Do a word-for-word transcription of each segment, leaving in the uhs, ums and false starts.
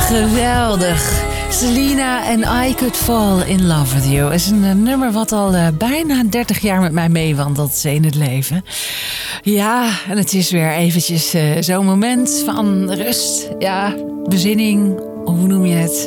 Geweldig. Selena en I Could Fall in Love With You is een uh, nummer wat al uh, bijna dertig jaar met mij meewandelt in het leven. Ja, en het is weer eventjes uh, zo'n moment van rust. Ja, bezinning, hoe noem je het?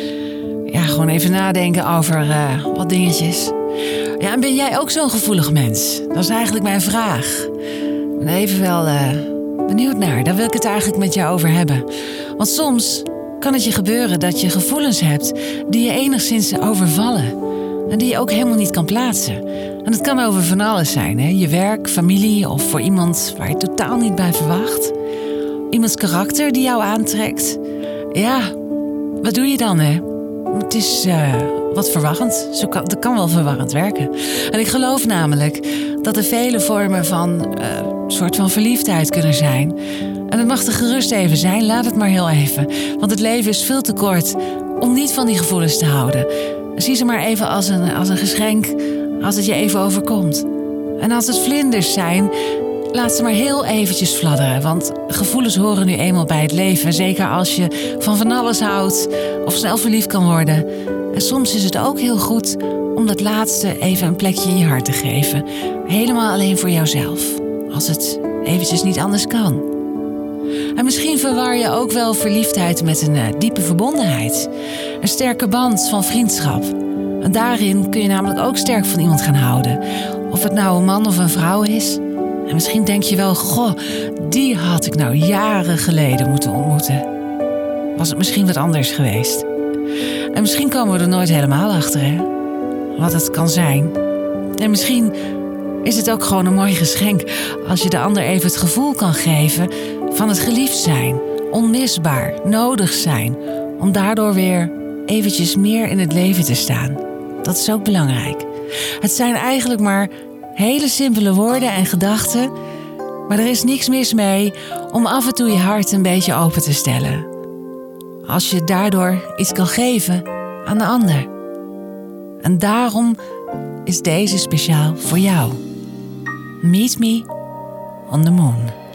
Ja, gewoon even nadenken over uh, wat dingetjes. Ja, en ben jij ook zo'n gevoelig mens? Dat is eigenlijk mijn vraag. Ik ben even wel uh, benieuwd naar. Daar wil ik het eigenlijk met jou over hebben. Want soms kan het je gebeuren dat je gevoelens hebt die je enigszins overvallen. En die je ook helemaal niet kan plaatsen. En het kan over van alles zijn. Hè? Je werk, familie of voor iemand waar je totaal niet bij verwacht. Iemands karakter die jou aantrekt. Ja, wat doe je dan, hè? Het is uh, wat verwarrend. Zo kan, dat kan wel verwarrend werken. En ik geloof namelijk dat er vele vormen van uh, soort van verliefdheid kunnen zijn. En het mag er gerust even zijn, laat het maar heel even. Want het leven is veel te kort om niet van die gevoelens te houden. Zie ze maar even als een, als een geschenk, als het je even overkomt. En als het vlinders zijn, laat ze maar heel eventjes fladderen. Want gevoelens horen nu eenmaal bij het leven. Zeker als je van van alles houdt of snel verliefd kan worden. En soms is het ook heel goed om dat laatste even een plekje in je hart te geven. Helemaal alleen voor jouzelf. Als het eventjes niet anders kan. En misschien verwar je ook wel verliefdheid met een uh, diepe verbondenheid. Een sterke band van vriendschap. En daarin kun je namelijk ook sterk van iemand gaan houden. Of het nou een man of een vrouw is. En misschien denk je wel, goh, die had ik nou jaren geleden moeten ontmoeten. Was het misschien wat anders geweest. En misschien komen we er nooit helemaal achter, hè? Wat het kan zijn. En misschien is het ook gewoon een mooi geschenk als je de ander even het gevoel kan geven van het geliefd zijn, onmisbaar, nodig zijn, om daardoor weer eventjes meer in het leven te staan. Dat is ook belangrijk. Het zijn eigenlijk maar hele simpele woorden en gedachten, maar er is niks mis mee om af en toe je hart een beetje open te stellen. Als je daardoor iets kan geven aan de ander. En daarom is deze speciaal voor jou. Meet me on the moon.